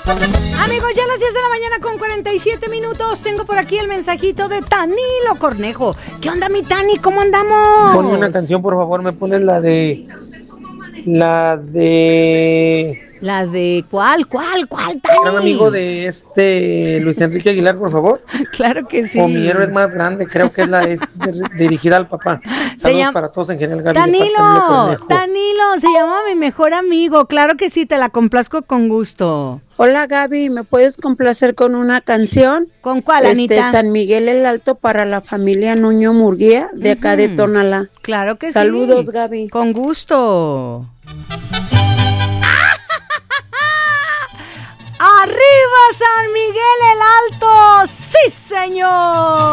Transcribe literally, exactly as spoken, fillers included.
Amigos, ya a las diez de la mañana con cuarenta y siete minutos. Tengo por aquí el mensajito de Tanilo Cornejo. ¿Qué onda, mi Tani? ¿Cómo andamos? Ponme una canción, por favor. Me pones la de... La de... ¿La de cuál? ¿Cuál? ¿Cuál, Tani? Un amigo de este Luis Enrique Aguilar, por favor. Claro que sí. O Mi héroe es más grande, creo que es la es de- dirigida al papá. Saludos llama- para todos en general, Gaby. de Danilo, parte de Danilo Cornejo. Danilo, se llama Mi Mejor Amigo. Claro que sí, te la complazco con gusto. Hola Gaby, ¿me puedes complacer con una canción? ¿Con cuál, Este, Anita? San Miguel el Alto para la familia Nuño Murguía, de acá de Ujú. Tonalá. Claro que sí. Saludos, Gaby. Con gusto. ¡Arriba San Miguel el Alto! ¡Sí, señor!